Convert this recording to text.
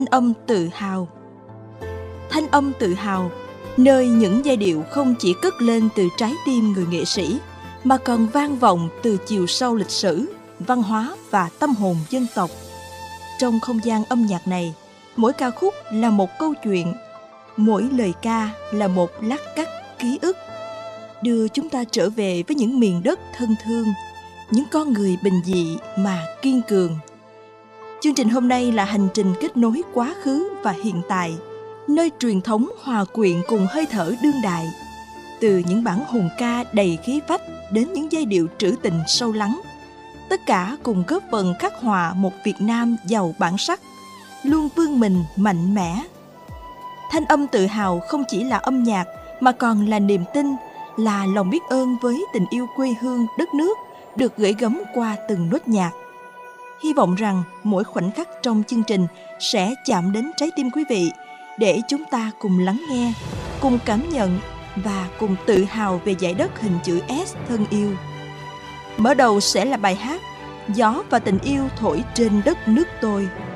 Âm tự hào. Thanh âm tự hào, nơi những giai điệu không chỉ cất lên từ trái tim người nghệ sĩ, mà còn vang vọng từ chiều sâu lịch sử, văn hóa và tâm hồn dân tộc. Trong không gian âm nhạc này, mỗi ca khúc là một câu chuyện, mỗi lời ca là một lát cắt ký ức, đưa chúng ta trở về với những miền đất thân thương, những con người bình dị mà kiên cường. Chương trình hôm nay là hành trình kết nối quá khứ và hiện tại, nơi truyền thống hòa quyện cùng hơi thở đương đại. Từ những bản hùng ca đầy khí phách đến những giai điệu trữ tình sâu lắng, tất cả cùng góp phần khắc họa một Việt Nam giàu bản sắc, luôn vươn mình mạnh mẽ. Thanh âm tự hào không chỉ là âm nhạc mà còn là niềm tin, là lòng biết ơn với tình yêu quê hương đất nước được gửi gắm qua từng nốt nhạc. Hy vọng rằng mỗi khoảnh khắc trong chương trình sẽ chạm đến trái tim quý vị để chúng ta cùng lắng nghe, cùng cảm nhận và cùng tự hào về dải đất hình chữ S thân yêu. Mở đầu sẽ là bài hát Gió và tình yêu thổi trên đất nước tôi.